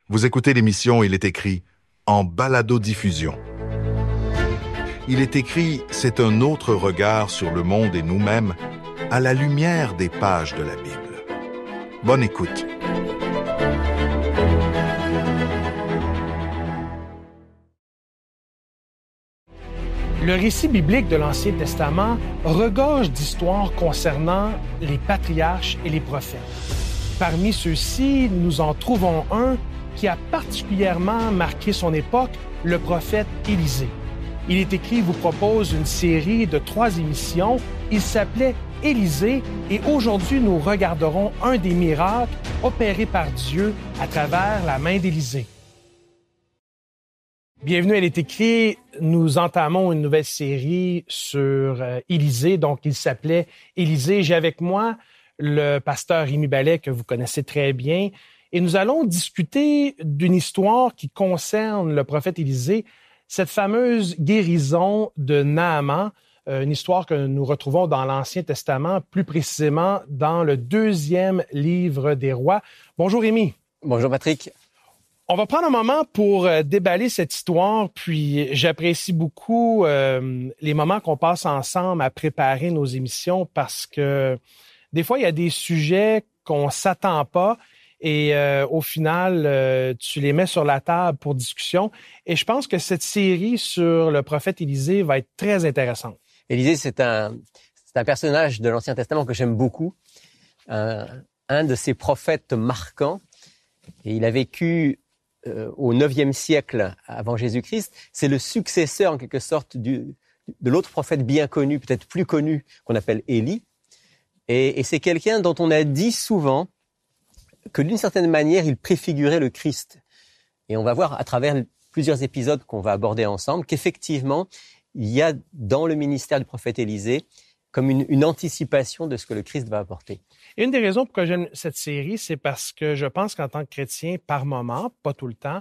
Vous écoutez l'émission Il est écrit en balado-diffusion. Il est écrit, c'est un autre regard sur le monde et nous-mêmes à la lumière des pages de la Bible. Bonne écoute. Le récit biblique de l'Ancien Testament regorge d'histoires concernant les patriarches et les prophètes. Parmi ceux-ci, nous en trouvons un qui a particulièrement marqué son époque, le prophète Élisée. Il est écrit vous propose une série de 3 émissions. Il s'appelait Élisée et aujourd'hui, nous regarderons un des miracles opérés par Dieu à travers la main d'Élisée. Bienvenue, elle est écrit. Nous entamons une nouvelle série sur Élisée. Donc, il s'appelait Élisée. J'ai avec moi le pasteur Rémi Ballet, que vous connaissez très bien. Et nous allons discuter d'une histoire qui concerne le prophète Élisée, cette fameuse guérison de Naaman, une histoire que nous retrouvons dans l'Ancien Testament, plus précisément dans le 2e livre des Rois. Bonjour Rémi. Bonjour Patrick. On va prendre un moment pour déballer cette histoire, puis j'apprécie beaucoup les moments qu'on passe ensemble à préparer nos émissions parce que des fois, il y a des sujets qu'on s'attend pas et au final, tu les mets sur la table pour discussion. Et je pense que cette série sur le prophète Élisée va être très intéressante. Élisée, c'est un personnage de l'Ancien Testament que j'aime beaucoup, un de ces prophètes marquants. Et il a vécu au IXe siècle avant Jésus-Christ. C'est le successeur, en quelque sorte, de l'autre prophète bien connu, peut-être plus connu, qu'on appelle Élie. Et c'est quelqu'un dont on a dit souvent que d'une certaine manière, il préfigurait le Christ. Et on va voir à travers plusieurs épisodes qu'on va aborder ensemble qu'effectivement, il y a dans le ministère du prophète Élisée comme une anticipation de ce que le Christ va apporter. Et une des raisons pourquoi j'aime cette série, c'est parce que je pense qu'en tant que chrétien, par moment, pas tout le temps,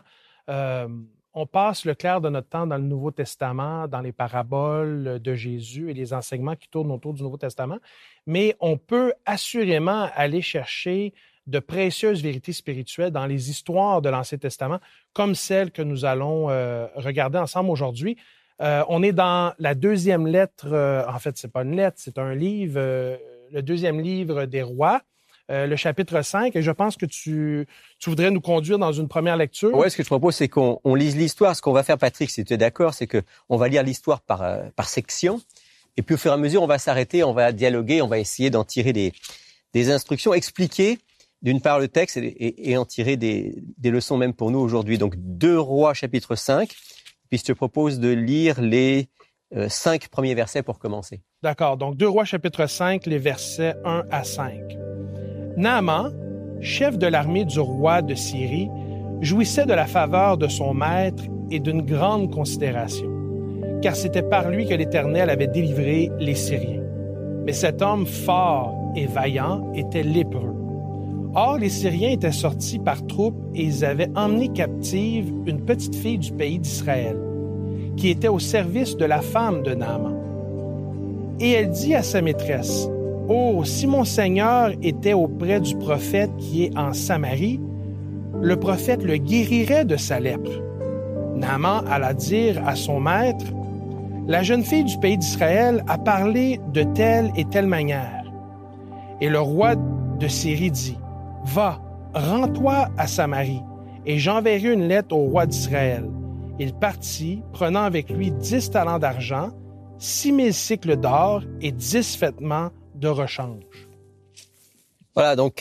on passe le clair de notre temps dans le Nouveau Testament, dans les paraboles de Jésus et les enseignements qui tournent autour du Nouveau Testament, mais on peut assurément aller chercher de précieuses vérités spirituelles dans les histoires de l'Ancien Testament, comme celle que nous allons regarder ensemble aujourd'hui. On est dans la 2e lettre, en fait, c'est pas une lettre, c'est un livre, le 2e livre des Rois, le chapitre 5, et je pense que tu voudrais nous conduire dans une première lecture. Oui, ce que je propose, c'est qu'on lise l'histoire. Ce qu'on va faire, Patrick, si tu es d'accord, c'est qu'on va lire l'histoire par section, et puis au fur et à mesure, on va s'arrêter, on va dialoguer, on va essayer d'en tirer des instructions, expliquer d'une part le texte et en tirer des leçons même pour nous aujourd'hui. Donc 2 Rois, chapitre 5, puis je te propose de lire les 5 premiers versets pour commencer. D'accord, donc 2 Rois, chapitre 5, les versets 1 à 5. Naaman, chef de l'armée du roi de Syrie, jouissait de la faveur de son maître et d'une grande considération, car c'était par lui que l'Éternel avait délivré les Syriens. Mais cet homme fort et vaillant était lépreux. Or, les Syriens étaient sortis par troupes et ils avaient emmené captive une petite fille du pays d'Israël, qui était au service de la femme de Naaman. Et elle dit à sa maîtresse, « Oh, si mon Seigneur était auprès du prophète qui est en Samarie, le prophète le guérirait de sa lèpre. » Naaman alla dire à son maître, « La jeune fille du pays d'Israël a parlé de telle et telle manière. » Et le roi de Syrie dit, « Va, rends-toi à Samarie, et j'enverrai une lettre au roi d'Israël. » Il partit, prenant avec lui 10 talents d'argent, 6 000 cycles d'or et 10 vêtements de rechange. Voilà, donc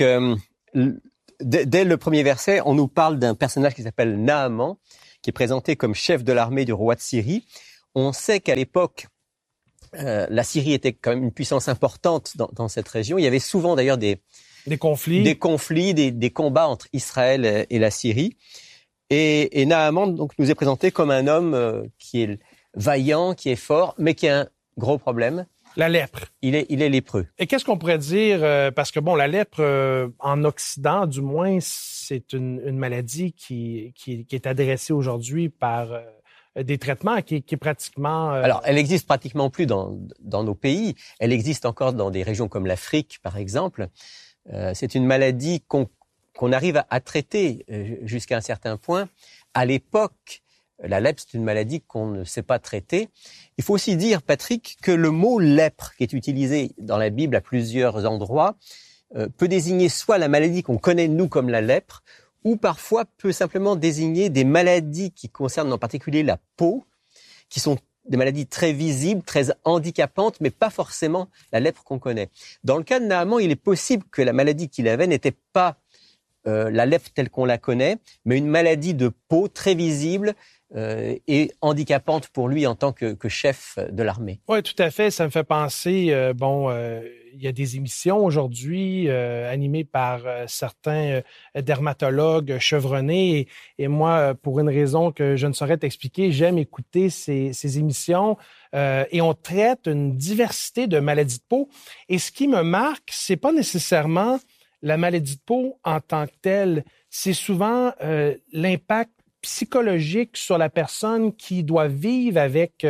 dès le premier verset, on nous parle d'un personnage qui s'appelle Naaman, qui est présenté comme chef de l'armée du roi de Syrie. On sait qu'à l'époque, la Syrie était quand même une puissance importante dans cette région. Il y avait souvent d'ailleurs des conflits, des combats entre Israël et la Syrie. Et Naaman donc, nous est présenté comme un homme qui est vaillant, qui est fort, mais qui a un gros problème. La lèpre. Il est lépreux. Et qu'est-ce qu'on pourrait dire, parce que bon, la lèpre, en Occident, du moins, c'est une maladie qui est adressée aujourd'hui par des traitements qui est pratiquement... Alors, elle existe pratiquement plus dans nos pays. Elle existe encore dans des régions comme l'Afrique, par exemple. C'est une maladie qu'on arrive à traiter jusqu'à un certain point. À l'époque, la lèpre, c'est une maladie qu'on ne sait pas traiter. Il faut aussi dire, Patrick, que le mot lèpre, qui est utilisé dans la Bible à plusieurs endroits, peut désigner soit la maladie qu'on connaît nous comme la lèpre, ou parfois peut simplement désigner des maladies qui concernent en particulier la peau, qui sont des maladies très visibles, très handicapantes, mais pas forcément la lèpre qu'on connaît. Dans le cas de Naaman, il est possible que la maladie qu'il avait n'était pas la lèpre telle qu'on la connaît, mais une maladie de peau très visible et handicapante pour lui en tant que chef de l'armée. Oui, tout à fait. Ça me fait penser, il y a des émissions aujourd'hui animées par certains dermatologues chevronnés. Et moi, pour une raison que je ne saurais t'expliquer, j'aime écouter ces émissions et on traite une diversité de maladies de peau. Et ce qui me marque, c'est pas nécessairement la maladie de peau en tant que telle, c'est souvent l'impact psychologique sur la personne qui doit vivre avec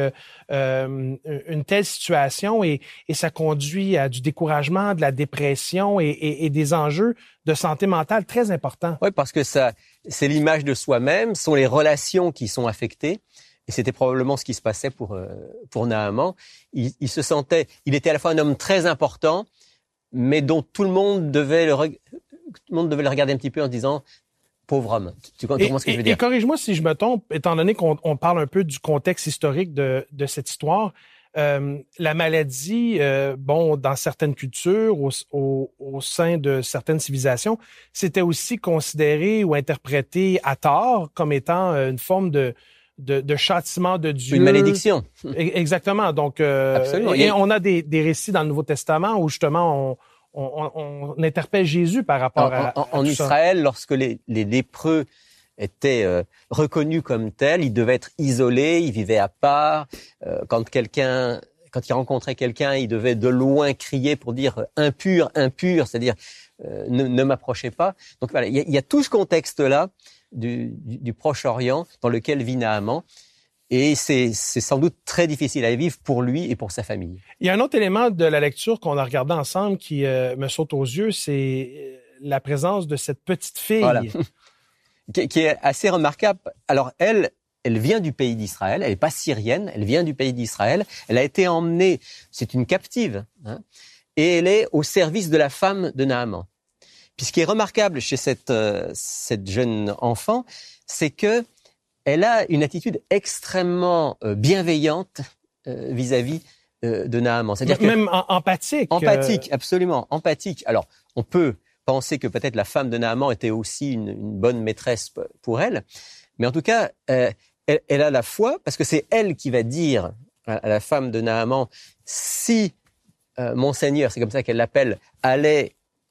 une telle situation et ça conduit à du découragement, de la dépression et des enjeux de santé mentale très importants. Oui, parce que ça, c'est l'image de soi-même, ce sont les relations qui sont affectées. Et c'était probablement ce qui se passait pour Naaman. Il se sentait, il était à la fois un homme très important, mais dont tout le monde devait le regarder un petit peu en se disant pauvre homme. Tu comprends ce que je veux dire? Et corrige-moi si je me trompe, étant donné qu'on parle un peu du contexte historique de cette histoire. La maladie, dans certaines cultures, au sein de certaines civilisations, c'était aussi considéré ou interprété à tort comme étant une forme de châtiment de Dieu. Une malédiction. Exactement. Donc, absolument. Et on a des récits dans le Nouveau Testament où justement on interpelle Jésus par rapport à en Israël, lorsque les lépreux étaient reconnus comme tels, ils devaient être isolés, ils vivaient à part. Quand ils rencontraient quelqu'un, ils devaient de loin crier pour dire impur, impur, c'est-à-dire ne m'approchez pas. Donc voilà, il y a tout ce contexte-là du Proche-Orient dans lequel vit Naaman. Et c'est sans doute très difficile à vivre pour lui et pour sa famille. Il y a un autre élément de la lecture qu'on a regardé ensemble qui me saute aux yeux, c'est la présence de cette petite fille. Voilà. qui est assez remarquable. Alors elle vient du pays d'Israël, elle n'est pas syrienne, elle vient du pays d'Israël, elle a été emmenée, c'est une captive, et elle est au service de la femme de Naaman. Puis ce qui est remarquable chez cette jeune enfant, c'est que elle a une attitude extrêmement bienveillante vis-à-vis de Naaman. C'est-à-dire même empathique. Empathique, absolument, empathique. Alors, on peut penser que peut-être la femme de Naaman était aussi une bonne maîtresse pour elle, mais en tout cas, elle a la foi, parce que c'est elle qui va dire à la femme de Naaman, si mon Seigneur, c'est comme ça qu'elle l'appelle, allait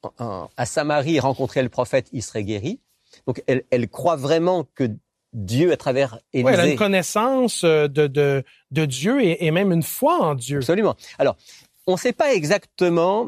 à Samarie rencontrer le prophète, il serait guéri. Donc, elle croit vraiment que Dieu à travers Élisée. Oui, elle a une connaissance de Dieu et même une foi en Dieu. Absolument. Alors, on ne sait pas exactement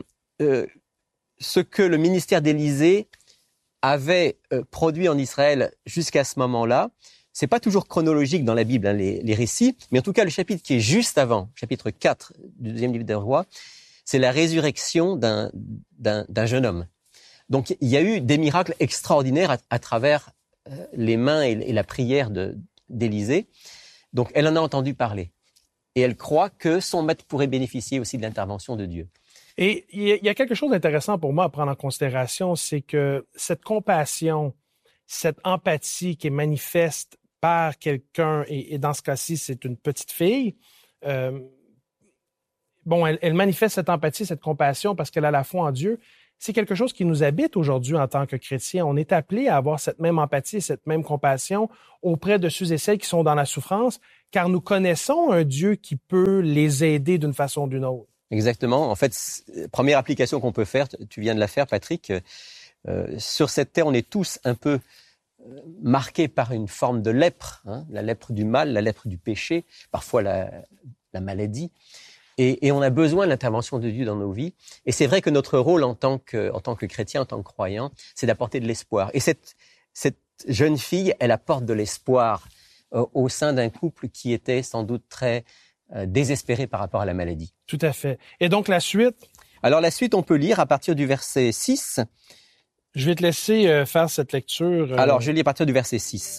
ce que le ministère d'Élisée avait produit en Israël jusqu'à ce moment-là. C'est pas toujours chronologique dans la Bible, les récits, mais en tout cas, le chapitre qui est juste avant, chapitre 4 du deuxième livre des Rois, c'est la résurrection d'un jeune homme. Donc, il y a eu des miracles extraordinaires à travers les mains et la prière d'Élisée. Donc, elle en a entendu parler. Et elle croit que son maître pourrait bénéficier aussi de l'intervention de Dieu. Et il y a quelque chose d'intéressant pour moi à prendre en considération, c'est que cette compassion, cette empathie qui est manifeste par quelqu'un, et dans ce cas-ci, c'est une petite fille, elle manifeste cette empathie, cette compassion parce qu'elle a la foi en Dieu. C'est quelque chose qui nous habite aujourd'hui en tant que chrétiens. On est appelé à avoir cette même empathie, cette même compassion auprès de ceux et celles qui sont dans la souffrance, car nous connaissons un Dieu qui peut les aider d'une façon ou d'une autre. Exactement. En fait, première application qu'on peut faire, tu viens de la faire, Patrick, sur cette terre, on est tous un peu marqués par une forme de lèpre, la lèpre du mal, la lèpre du péché, parfois la maladie. Et on a besoin de l'intervention de Dieu dans nos vies. Et c'est vrai que notre rôle en tant que chrétien, en tant que croyant, c'est d'apporter de l'espoir. Et cette jeune fille, elle apporte de l'espoir au sein d'un couple qui était sans doute très désespéré par rapport à la maladie. Tout à fait. Et donc la suite? Alors la suite, on peut lire à partir du verset 6. Je vais te laisser faire cette lecture. Alors, je lis à partir du verset 6.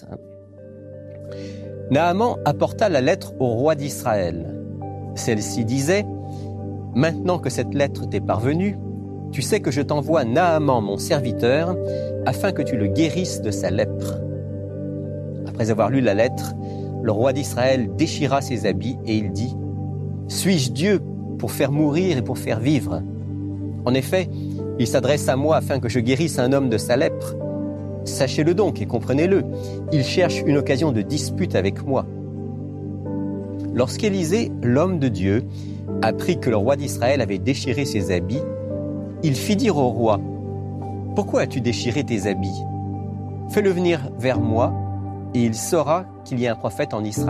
Naaman apporta la lettre au roi d'Israël. Celle-ci disait « Maintenant que cette lettre t'est parvenue, tu sais que je t'envoie Naaman, mon serviteur, afin que tu le guérisses de sa lèpre. » Après avoir lu la lettre, le roi d'Israël déchira ses habits et il dit « Suis-je Dieu pour faire mourir et pour faire vivre ? En effet, il s'adresse à moi afin que je guérisse un homme de sa lèpre. Sachez-le donc et comprenez-le, il cherche une occasion de dispute avec moi. » Lorsqu'Élisée, l'homme de Dieu, apprit que le roi d'Israël avait déchiré ses habits, il fit dire au roi « Pourquoi as-tu déchiré tes habits ? Fais-le venir vers moi, et il saura qu'il y a un prophète en Israël. »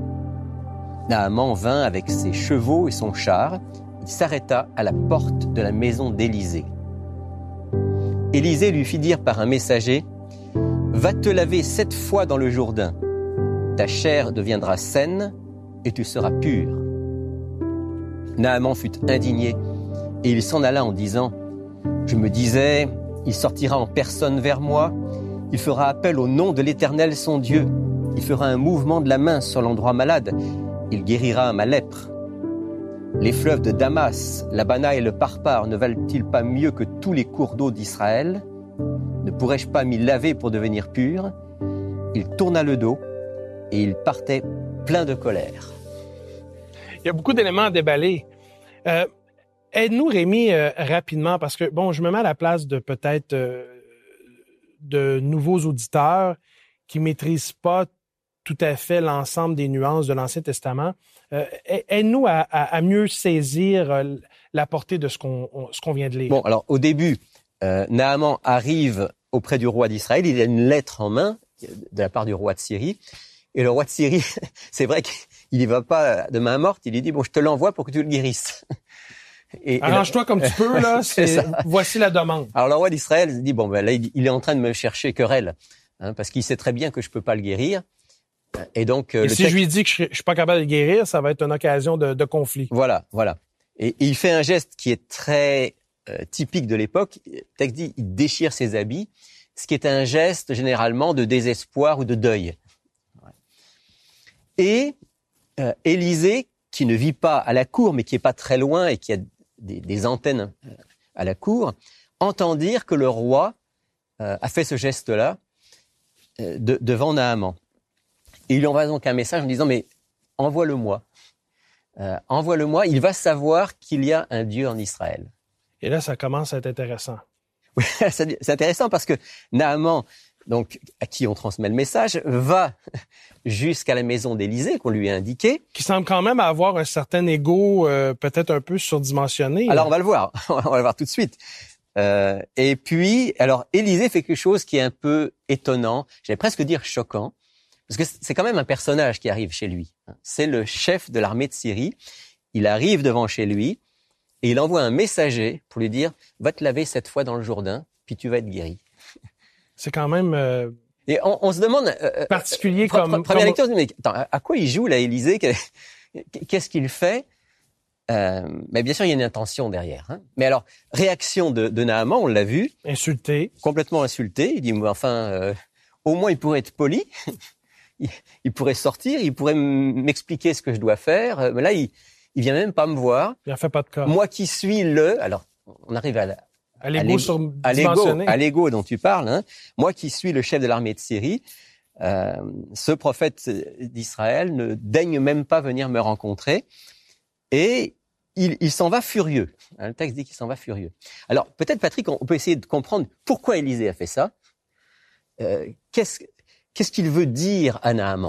Naaman vint avec ses chevaux et son char. Il s'arrêta à la porte de la maison d'Élisée. Élisée lui fit dire par un messager « Va te laver 7 fois dans le Jourdain. Ta chair deviendra saine et tu seras pur. » Naaman fut indigné et il s'en alla en disant « Je me disais, il sortira en personne vers moi, il fera appel au nom de l'Éternel son Dieu, il fera un mouvement de la main sur l'endroit malade, il guérira ma lèpre. Les fleuves de Damas, l'Abana et le Parpar ne valent-ils pas mieux que tous les cours d'eau d'Israël? Ne pourrais-je pas m'y laver pour devenir pur? » Il tourna le dos et il partait plein de colère. Il y a beaucoup d'éléments à déballer. Aide-nous, Rémi, rapidement, parce que, bon, je me mets à la place de peut-être de nouveaux auditeurs qui maîtrisent pas tout à fait l'ensemble des nuances de l'Ancien Testament. Aide-nous à mieux saisir la portée de ce qu'on vient de lire. Bon, alors au début, Naaman arrive auprès du roi d'Israël. Il a une lettre en main de la part du roi de Syrie. Et le roi de Syrie, c'est vrai qu'il y va pas de main morte. Il lui dit, bon, je te l'envoie pour que tu le guérisses. Arrange-toi comme tu peux, là. Voici la demande. Alors le roi d'Israël dit, bon, ben là, il est en train de me chercher querelle, parce qu'il sait très bien que je peux pas le guérir. Et donc, si je lui dis que je suis pas capable de le guérir, ça va être une occasion de conflit. Voilà. Et il fait un geste qui est très typique de l'époque. Le texte dit, il déchire ses habits, ce qui est un geste généralement de désespoir ou de deuil. Et Élisée, qui ne vit pas à la cour, mais qui est pas très loin et qui a des antennes à la cour, entend dire que le roi a fait ce geste-là devant Naaman. Et il lui envoie donc un message en disant, mais envoie-le-moi. Envoie-le-moi, il va savoir qu'il y a un Dieu en Israël. Et là, ça commence à être intéressant. Oui, c'est intéressant parce que Naaman, donc, à qui on transmet le message, va jusqu'à la maison d'Élisée qu'on lui a indiquée. Qui semble quand même avoir un certain ego peut-être un peu surdimensionné. Alors, on va le voir. On va le voir tout de suite. Et puis, alors, Élisée fait quelque chose qui est un peu étonnant, j'allais presque dire choquant, parce que c'est quand même un personnage qui arrive chez lui. C'est le chef de l'armée de Syrie. Il arrive devant chez lui et il envoie un messager pour lui dire « Va te laver 7 fois dans le Jourdain, puis tu vas être guéri. » C'est quand même et on se demande particulier première lecture, mais attends, à quoi il joue là, Élisée? Qu'est-ce qu'il fait? Mais bien sûr, il y a une intention derrière. Mais alors, réaction de Naaman, on l'a vu. Insulté. Complètement insulté. Il dit, enfin, au moins il pourrait être poli. Il pourrait sortir, il pourrait m'expliquer ce que je dois faire. Mais là, il vient même pas me voir. Il en fait pas de cas. Moi qui suis alors, on arrive à l'ego dont tu parles. Moi qui suis le chef de l'armée de Syrie, ce prophète d'Israël ne daigne même pas venir me rencontrer. Et il s'en va furieux. Le texte dit qu'il s'en va furieux. Alors, peut-être, Patrick, on peut essayer de comprendre pourquoi Élisée a fait ça. Qu'est-ce qu'il veut dire à Naaman?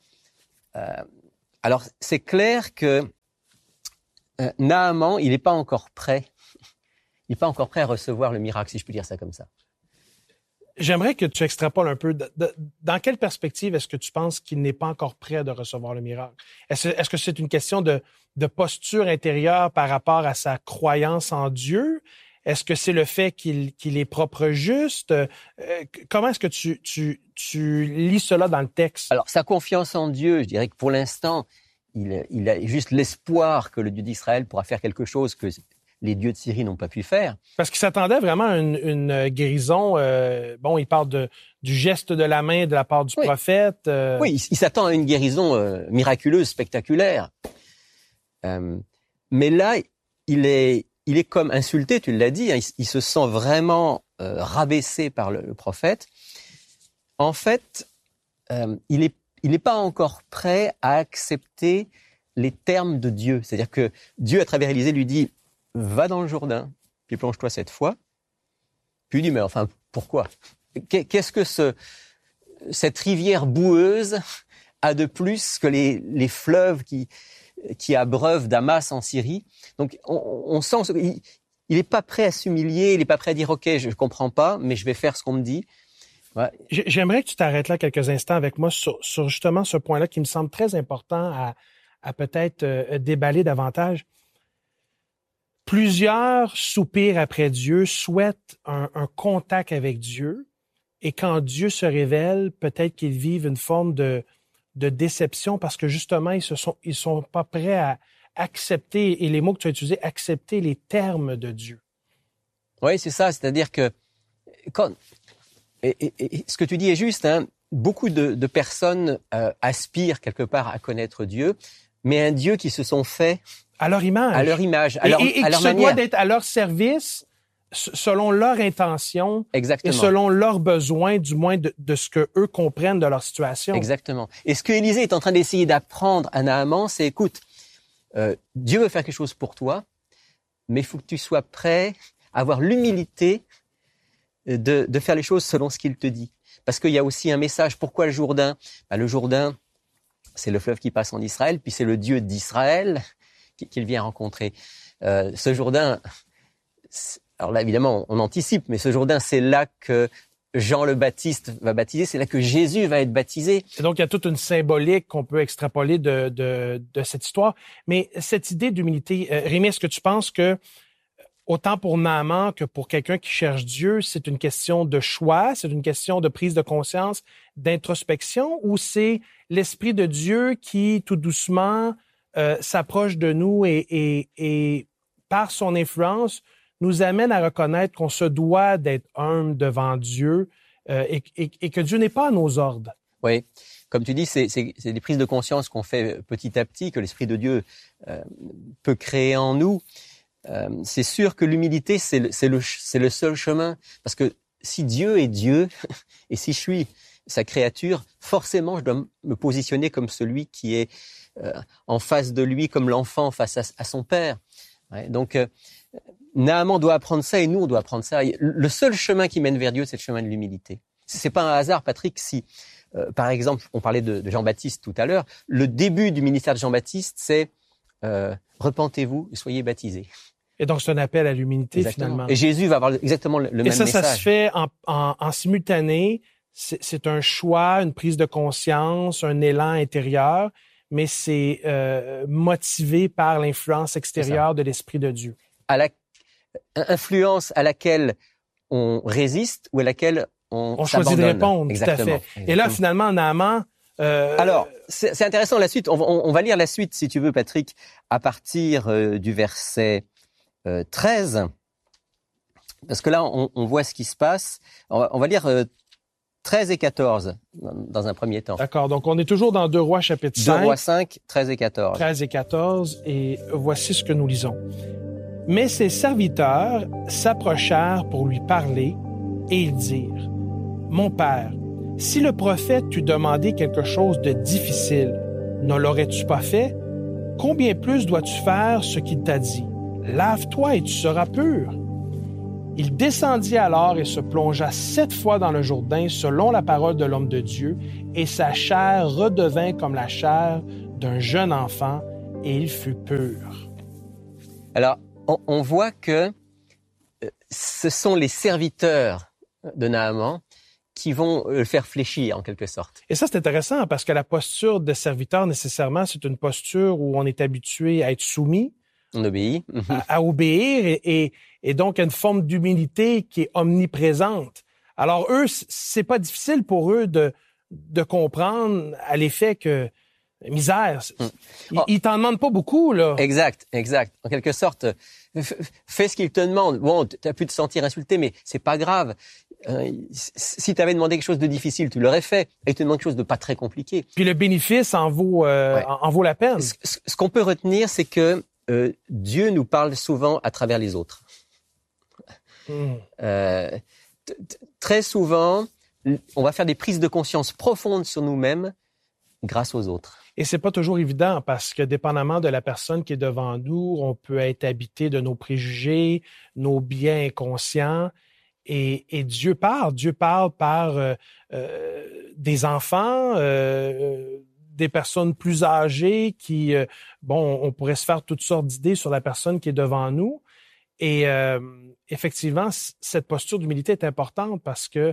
Alors, c'est clair que Naaman, il n'est pas encore prêt. Il n'est pas encore prêt à recevoir le miracle, si je peux dire ça comme ça. J'aimerais que tu extrapoles un peu. Dans quelle perspective est-ce que tu penses qu'il n'est pas encore prêt de recevoir le miracle? Est-ce que c'est une question de posture intérieure par rapport à sa croyance en Dieu? Est-ce que c'est le fait qu'il est propre juste? Comment est-ce que tu lis cela dans le texte? Alors, sa confiance en Dieu, je dirais que pour l'instant, il a juste l'espoir que le Dieu d'Israël pourra faire quelque chose, que les dieux de Syrie n'ont pas pu faire. Parce qu'il s'attendait vraiment à une guérison. Il parle du geste de la main de la part du prophète. Oui, il s'attend à une guérison miraculeuse, spectaculaire. Mais là, il est comme insulté, tu l'as dit, hein, il se sent vraiment rabaissé par le prophète. En fait, il n'est pas encore prêt à accepter les termes de Dieu. C'est-à-dire que Dieu, à travers Élisée, lui dit « Va dans le Jourdain, puis plonge-toi 7 fois. » Puis il dit « Mais enfin, pourquoi ? Qu'est-ce que cette rivière boueuse a de plus que les fleuves qui abreuvent Damas en Syrie ?» Donc, on sent qu'il n'est pas prêt à s'humilier, il n'est pas prêt à dire « Ok, je ne comprends pas, mais je vais faire ce qu'on me dit. » Ouais. J'aimerais que tu t'arrêtes là quelques instants avec moi sur justement ce point-là qui me semble très important à peut-être déballer davantage. Plusieurs soupirent après Dieu, souhaitent un contact avec Dieu, et quand Dieu se révèle, peut-être qu'ils vivent une forme de déception parce que justement, ils sont pas prêts à accepter, et les mots que tu as utilisés, accepter les termes de Dieu. Oui, c'est ça, c'est-à-dire que Et ce que tu dis est juste, hein. Beaucoup de personnes aspirent quelque part à connaître Dieu, mais un Dieu qui se sont faits à leur image, à leur et leur qui manière. Se doit d'être à leur service selon leur intention. Exactement. Et selon leurs besoins, du moins de ce que eux comprennent de leur situation. Exactement. Et ce que Élisée est en train d'essayer d'apprendre à Naaman, c'est écoute, Dieu veut faire quelque chose pour toi, mais il faut que tu sois prêt à avoir l'humilité de faire les choses selon ce qu'il te dit. Parce qu'il y a aussi un message. Pourquoi le Jourdain ? Le Jourdain, c'est le fleuve qui passe en Israël, puis c'est le Dieu d'Israël qu'il vient rencontrer. Ce Jourdain, alors là, évidemment, on anticipe, mais ce Jourdain, c'est là que Jean le Baptiste va baptiser, c'est là que Jésus va être baptisé. Et donc, il y a toute une symbolique qu'on peut extrapoler de cette histoire. Mais cette idée d'humilité, Rémi, est-ce que tu penses que autant pour Naaman que pour quelqu'un qui cherche Dieu, c'est une question de choix, c'est une question de prise de conscience, d'introspection, ou c'est l'Esprit de Dieu qui, tout doucement, s'approche de nous et par son influence, nous amène à reconnaître qu'on se doit d'être humble devant Dieu et que Dieu n'est pas à nos ordres. Oui, comme tu dis, c'est des prises de conscience qu'on fait petit à petit, que l'Esprit de Dieu peut créer en nous. C'est sûr que l'humilité, c'est le seul chemin. Parce que si Dieu est Dieu, et si je suis sa créature, forcément, je dois me positionner comme celui qui est en face de lui, comme l'enfant face à son père. Ouais, donc, Naaman doit apprendre ça et nous, on doit apprendre ça. Le seul chemin qui mène vers Dieu, c'est le chemin de l'humilité. C'est pas un hasard, Patrick, si, par exemple, on parlait de Jean-Baptiste tout à l'heure, le début du ministère de Jean-Baptiste, c'est repentez-vous et soyez baptisés. Et donc, c'est un appel à l'humilité, finalement. Et Jésus va avoir exactement le même message. Et ça se fait en simultané. C'est un choix, une prise de conscience, un élan intérieur, mais c'est motivé par l'influence extérieure de l'Esprit de Dieu. Influence à laquelle on résiste ou à laquelle on choisit de répondre. Exactement. Tout à fait. Et là, finalement, Naaman... Alors, c'est intéressant la suite. On va lire la suite, si tu veux, Patrick, à partir du verset 13. Parce que là, on voit ce qui se passe. On va lire 13 et 14 dans un premier temps. D'accord. Donc, on est toujours dans 2 Rois chapitre 5. 2 Rois 5, 13 et 14. 13 et 14. Et voici ce que nous lisons. « Mais ses serviteurs s'approchèrent pour lui parler et ils dirent, « Mon père, si le prophète t'eût demandé quelque chose de difficile, ne l'aurais-tu pas fait? Combien plus dois-tu faire ce qu'il t'a dit? Lave-toi et tu seras pur. » Il descendit alors et se plongea 7 fois dans le Jourdain selon la parole de l'homme de Dieu, et sa chair redevint comme la chair d'un jeune enfant, et il fut pur. Alors, on voit que ce sont les serviteurs de Naaman qui vont le faire fléchir, en quelque sorte. Et ça, c'est intéressant, parce que la posture de serviteur, nécessairement, c'est une posture où on est habitué à être soumis. On obéit. À obéir, et donc une forme d'humilité qui est omniprésente. Alors eux, c'est pas difficile pour eux de comprendre à l'effet que misère. Il t'en demande pas beaucoup, là. Exact. En quelque sorte, fais ce qu'il te demande. Bon, tu as pu te sentir insulté, mais c'est pas grave. Si tu avais demandé quelque chose de difficile, tu l'aurais fait. Et il te demande quelque chose de pas très compliqué. Puis le bénéfice en vaut la peine. Ce qu'on peut retenir, c'est que Dieu nous parle souvent à travers les autres. Très souvent, on va faire des prises de conscience profondes sur nous-mêmes grâce aux autres. Et c'est pas toujours évident parce que dépendamment de la personne qui est devant nous, on peut être habité de nos préjugés, nos biais inconscients. Et Dieu parle par des enfants, des personnes plus âgées qui, on pourrait se faire toutes sortes d'idées sur la personne qui est devant nous. Et effectivement, cette posture d'humilité est importante parce que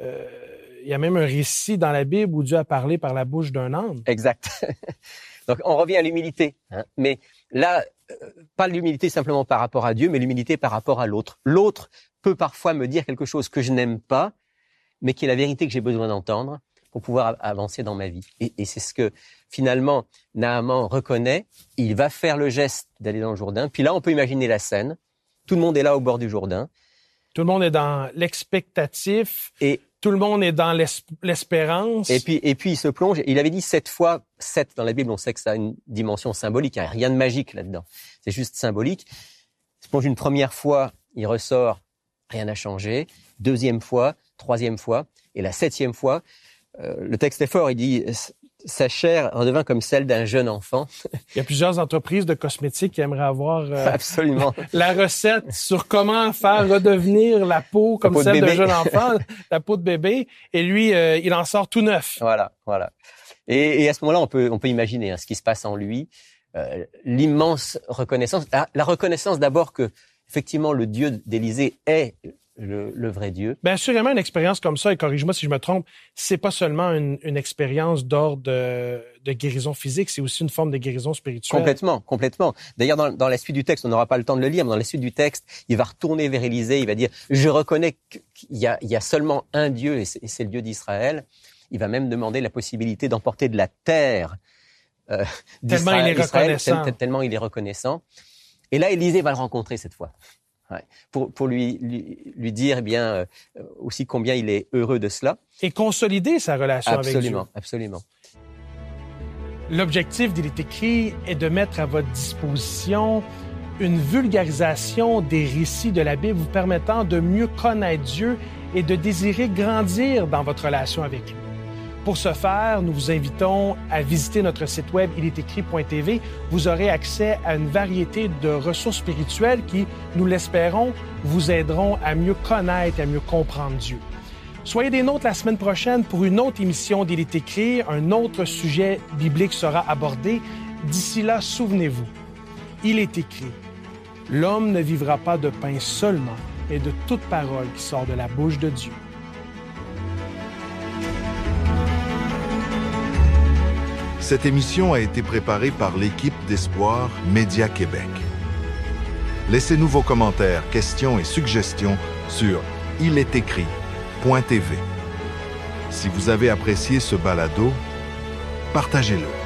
il y a même un récit dans la Bible où Dieu a parlé par la bouche d'un âne. Exact. Donc, on revient à l'humilité. Mais là, pas l'humilité simplement par rapport à Dieu, mais l'humilité par rapport à l'autre. L'autre peut parfois me dire quelque chose que je n'aime pas, mais qui est la vérité que j'ai besoin d'entendre pour pouvoir avancer dans ma vie. Et c'est ce que, finalement, Naaman reconnaît. Il va faire le geste d'aller dans le Jourdain. Puis là, on peut imaginer la scène. Tout le monde est là au bord du Jourdain. Tout le monde est dans l'expectatif. Et tout le monde est dans l'espérance. Et puis il se plonge. Il avait dit 7 fois. 7 dans la Bible, on sait que ça a une dimension symbolique. Il n'y a rien de magique là-dedans. C'est juste symbolique. Il se plonge une première fois, il ressort, rien n'a changé. Deuxième fois, troisième fois. Et la 7e fois, le texte est fort. Il dit sa chair redevint comme celle d'un jeune enfant. Il y a plusieurs entreprises de cosmétiques qui aimeraient avoir absolument la recette sur comment faire redevenir la peau comme celle d'un jeune enfant, la peau de bébé. Et lui, il en sort tout neuf. Voilà. Et à ce moment-là, on peut imaginer ce qui se passe en lui, l'immense reconnaissance. La reconnaissance d'abord que, effectivement, le Dieu d'Élisée est le vrai Dieu. Bien, assurément, une expérience comme ça, et corrige-moi si je me trompe, c'est pas seulement une expérience d'ordre de guérison physique, c'est aussi une forme de guérison spirituelle. Complètement. D'ailleurs, dans la suite du texte, on n'aura pas le temps de le lire, mais dans la suite du texte, il va retourner vers Élisée, il va dire « Je reconnais qu'il y a seulement un Dieu, et c'est le Dieu d'Israël. » Il va même demander la possibilité d'emporter de la terre tellement il est reconnaissant. Tellement il est reconnaissant. Et là, Élisée va le rencontrer cette fois. Pour lui dire aussi combien il est heureux de cela. Et consolider sa relation avec Dieu. Absolument. L'objectif d'Il est écrit est de mettre à votre disposition une vulgarisation des récits de la Bible vous permettant de mieux connaître Dieu et de désirer grandir dans votre relation avec lui. Pour ce faire, nous vous invitons à visiter notre site web ilestécrit.tv. Vous aurez accès à une variété de ressources spirituelles qui, nous l'espérons, vous aideront à mieux connaître et à mieux comprendre Dieu. Soyez des nôtres la semaine prochaine pour une autre émission d'Il est écrit. Un autre sujet biblique sera abordé. D'ici là, souvenez-vous, il est écrit, « L'homme ne vivra pas de pain seulement, mais de toute parole qui sort de la bouche de Dieu. » Cette émission a été préparée par l'équipe d'Espoir Média Québec. Laissez-nous vos commentaires, questions et suggestions sur ilestécrit.tv. Si vous avez apprécié ce balado, partagez-le.